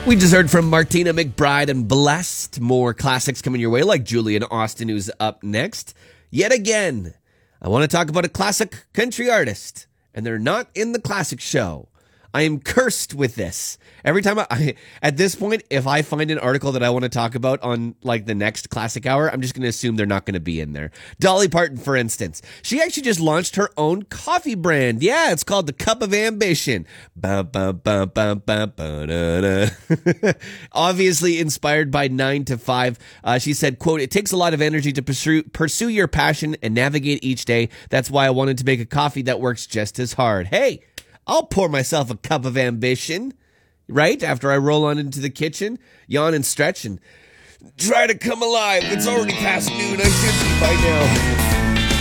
We just heard from Martina McBride and Blessed. More classics coming your way, like Julian Austin, who's up next. Yet again, I want to talk about a classic country artist, and they're not in the classic show. I am cursed with this. Every time at this point, if I find an article that I want to talk about on like the next classic hour, I'm just going to assume they're not going to be in there. Dolly Parton, for instance, she actually just launched her own coffee brand. Yeah, it's called the Cup of Ambition. Obviously inspired by 9 to 5. She said, quote, "It takes a lot of energy to pursue your passion and navigate each day. That's why I wanted to make a coffee that works just as hard." Hey, I'll pour myself a cup of ambition, right? After I roll on into the kitchen, yawn and stretch, and try to come alive. It's already past noon. I should be by now.